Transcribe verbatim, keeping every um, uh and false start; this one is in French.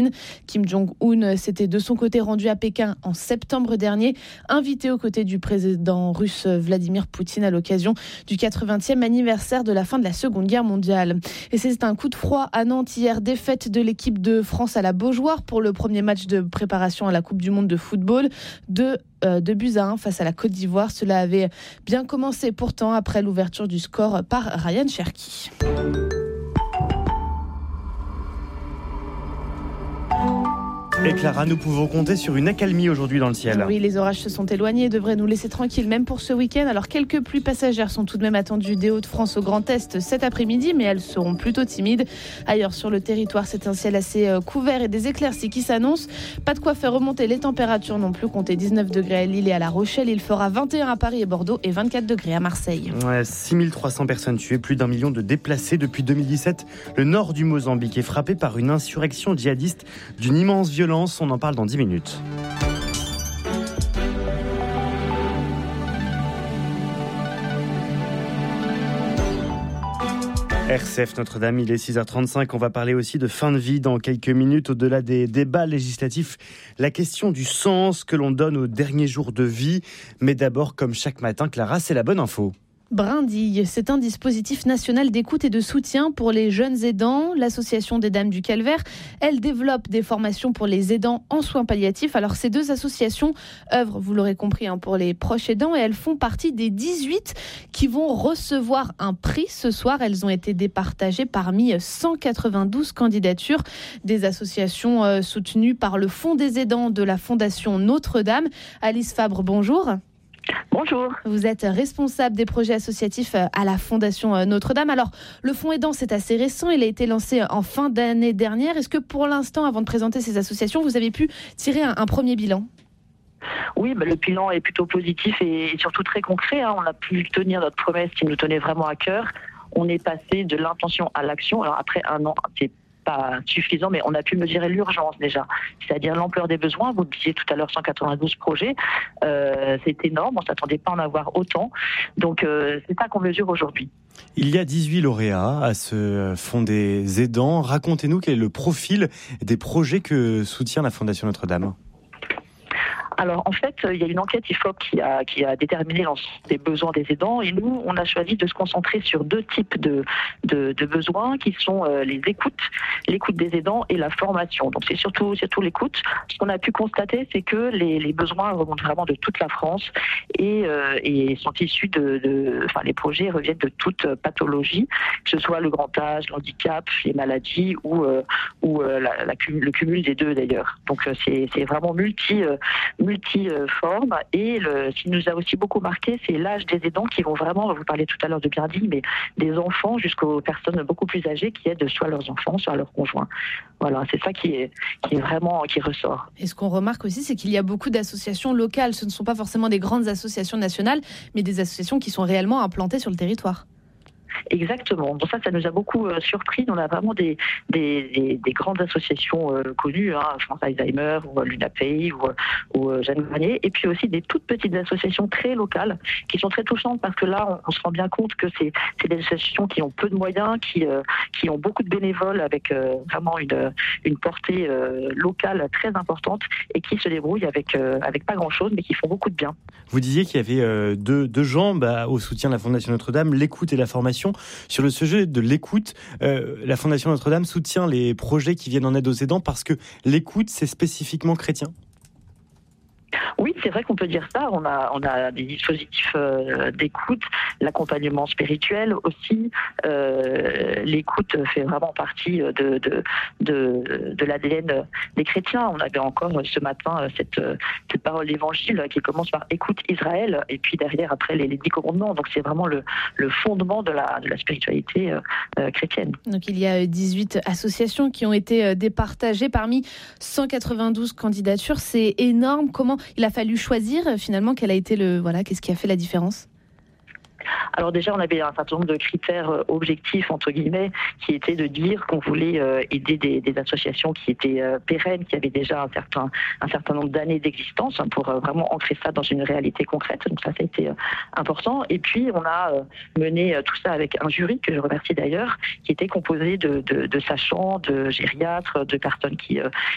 Kim Jong-un s'était de son côté rendu à Pékin en septembre dernier, invité aux côtés du président russe Vladimir Poutine à l'occasion du quatre-vingtième anniversaire de la fin de la Seconde Guerre mondiale. Et c'est un coup de froid à Nantes hier, défaite de l'équipe de France à la Beaujoire pour le premier match de préparation à la Coupe du Monde de football. Deux euh, de buts à un face à la Côte d'Ivoire. Cela avait bien commencé pourtant après l'ouverture du score par Ryan Cherki. Et Clara, nous pouvons compter sur une accalmie aujourd'hui dans le ciel. Oui, les orages se sont éloignés et devraient nous laisser tranquilles même pour ce week-end. Alors quelques pluies passagères sont tout de même attendues des Hauts-de-France au Grand Est cet après-midi, mais elles seront plutôt timides. Ailleurs sur le territoire, c'est un ciel assez couvert et des éclaircies qui s'annoncent. Pas de quoi faire remonter les températures non plus. Comptez dix-neuf degrés à Lille et à La Rochelle. Il fera vingt et un à Paris et Bordeaux et vingt-quatre degrés à Marseille. Ouais, six mille trois cents personnes tuées, plus d'un million de déplacés depuis deux mille dix-sept. Le nord du Mozambique est frappé par une insurrection djihadiste d'une immense violence. On en parle dans dix minutes. R C F Notre-Dame, il est six heures trente-cinq. On va parler aussi de fin de vie dans quelques minutes. Au-delà des débats législatifs, la question du sens que l'on donne aux derniers jours de vie. Mais d'abord, comme chaque matin, Clara, c'est la bonne info. Brindille, c'est un dispositif national d'écoute et de soutien pour les jeunes aidants. L'association des Dames du Calvaire, elle développe des formations pour les aidants en soins palliatifs. Alors ces deux associations œuvrent, vous l'aurez compris, hein, pour les proches aidants et elles font partie des dix-huit qui vont recevoir un prix ce soir. Elles ont été départagées parmi cent quatre-vingt-douze candidatures. Des associations euh, soutenues par le Fonds des aidants de la Fondation Notre-Dame. Alice Fabre, bonjour. Bonjour. Vous êtes responsable des projets associatifs à la Fondation Notre-Dame. Alors, le fonds aidant, c'est assez récent. Il a été lancé en fin d'année dernière. Est-ce que pour l'instant, avant de présenter ces associations, vous avez pu tirer un, un premier bilan ? Oui, bah, le bilan est plutôt positif et surtout très concret. Hein. On a pu tenir notre promesse qui nous tenait vraiment à cœur. On est passé de l'intention à l'action. Alors après un an, c'est pas suffisant, mais on a pu mesurer l'urgence déjà, c'est-à-dire l'ampleur des besoins. Vous disiez tout à l'heure cent quatre-vingt-douze projets, euh, c'est énorme, on ne s'attendait pas à en avoir autant, donc euh, c'est ça qu'on mesure aujourd'hui. Il y a dix-huit lauréats à ce fonds des aidants. Racontez-nous quel est le profil des projets que soutient la Fondation Notre-Dame. Alors en fait, il y a une enquête I F O P qui a, qui a déterminé les besoins des aidants et nous, on a choisi de se concentrer sur deux types de, de, de besoins qui sont euh, les écoutes, l'écoute des aidants et la formation. Donc c'est surtout, surtout l'écoute. Ce qu'on a pu constater, c'est que les, les besoins remontent vraiment de toute la France et, euh, et sont issus de, de... Enfin, les projets reviennent de toute pathologie, que ce soit le grand âge, l'handicap, les maladies ou, euh, ou euh, la, la, le cumul des deux d'ailleurs. Donc c'est, c'est vraiment multi... Euh, multiforme et le, ce qui nous a aussi beaucoup marqué, c'est l'âge des aidants qui vont vraiment, vous parliez tout à l'heure de Brindille, mais des enfants jusqu'aux personnes beaucoup plus âgées qui aident soit leurs enfants, soit leurs conjoints. Voilà, c'est ça qui est, qui est vraiment, qui ressort. Et ce qu'on remarque aussi, c'est qu'il y a beaucoup d'associations locales. Ce ne sont pas forcément des grandes associations nationales, mais des associations qui sont réellement implantées sur le territoire. Exactement. Bon, ça, ça nous a beaucoup euh, surpris. On a vraiment des, des, des, des grandes associations euh, connues, hein, France Alzheimer, ou euh, l'UNAPEI, ou, ou euh, Jeanne Granier, et puis aussi des toutes petites associations très locales qui sont très touchantes parce que là, on, on se rend bien compte que c'est, c'est des associations qui ont peu de moyens, qui, euh, qui ont beaucoup de bénévoles avec euh, vraiment une, une portée euh, locale très importante et qui se débrouillent avec, euh, avec pas grand-chose, mais qui font beaucoup de bien. Vous disiez qu'il y avait euh, deux, deux jambes à, au soutien de la Fondation Notre-Dame, l'écoute et la formation. Sur le sujet de l'écoute, euh, la Fondation Notre-Dame soutient les projets qui viennent en aide aux aidants parce que l'écoute, c'est spécifiquement chrétien. Oui, c'est vrai qu'on peut dire ça. On a, on a des dispositifs euh, d'écoute, l'accompagnement spirituel aussi. Euh, l'écoute fait vraiment partie de, de, de, de l'A D N des chrétiens. On avait encore ce matin cette, cette parole d'évangile qui commence par écoute Israël et puis derrière après les, les dix commandements. Donc c'est vraiment le, le fondement de la, de la spiritualité euh, chrétienne. Donc il y a dix-huit associations qui ont été départagées parmi cent quatre-vingt-douze candidatures. C'est énorme. Comment il a fallu choisir finalement, quel a été le voilà, qu'est-ce qui a fait la différence? Alors déjà, on avait un certain nombre de critères objectifs, entre guillemets, qui étaient de dire qu'on voulait euh, aider des, des associations qui étaient euh, pérennes, qui avaient déjà un certain, un certain nombre d'années d'existence, hein, pour euh, vraiment ancrer ça dans une réalité concrète. Donc ça, ça a été euh, important. Et puis, on a euh, mené euh, tout ça avec un jury, que je remercie d'ailleurs, qui était composé de, de, de sachants, de gériatres, de personnes qui, euh,